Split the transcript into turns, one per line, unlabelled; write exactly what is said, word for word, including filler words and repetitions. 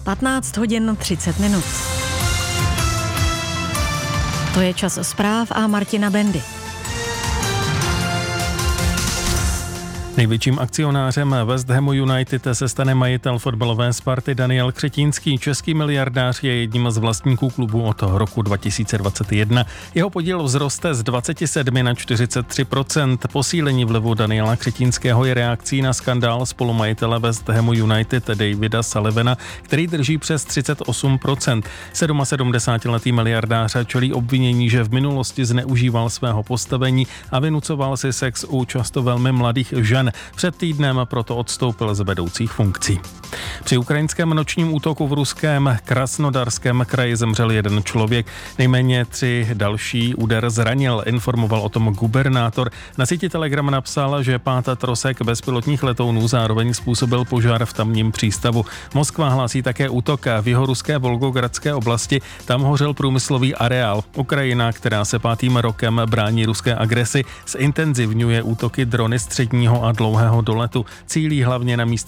patnáct hodin třicet minut. To je čas zpráv a Martina Bendy.
Největším akcionářem West Hamu United se stane majitel fotbalové Sparty Daniel Křetínský. Český miliardář je jedním z vlastníků klubu od roku dva tisíce dvacet jedna. Jeho podíl vzroste z dvacet sedm na čtyřicet tři procent. Posílení vlivu Daniela Křetínského je reakcí na skandál spolumajitele West Hamu United Davida Sullivana, který drží přes třicet osm procent. sedmdesátiletý miliardář čelí obvinění, že v minulosti zneužíval svého postavení a vynucoval si sex u často velmi mladých žen. Před týdnem proto odstoupil z vedoucích funkcí. Při ukrajinském nočním útoku v ruském Krasnodarském kraji zemřel jeden člověk, nejméně tři další úder zranil, informoval o tom gubernátor. Na síti Telegram napsal, že pát trosek bezpilotních letounů zároveň způsobil požár v tamním přístavu. Moskva hlásí také útok v jihoruské Volgogradské oblasti, tam hořel průmyslový areál. Ukrajina, která se pátým rokem brání ruské agresi, zintenzivňuje útoky drony středního a dlouhého doletu. Cílí hlavně na místa